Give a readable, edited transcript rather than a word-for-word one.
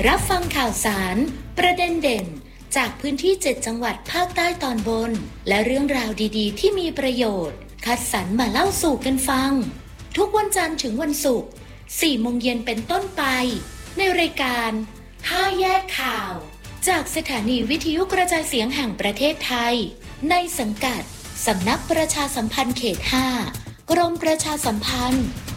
รับฟังข่าวสารประเด็นเด่นจากพื้นที่7จังหวัดภาคใต้ตอนบนและเรื่องราวดีๆที่มีประโยชน์คัดสรรมาเล่าสู่กันฟังทุกวันจันทร์ถึงวันศุกร์ 4 โมงเย็นเป็นต้นไปในรายการ5แยกข่าวจากสถานีวิทยุกระจายเสียงแห่งประเทศไทยในสังกัดสำนักประชาสัมพันธ์เขต 5 กรมประชาสัมพันธ์